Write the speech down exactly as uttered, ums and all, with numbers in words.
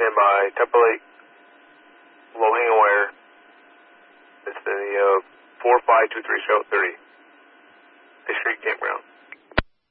stand by. Temple eight, low hanging wire. It's the uh, four five two three show thirty.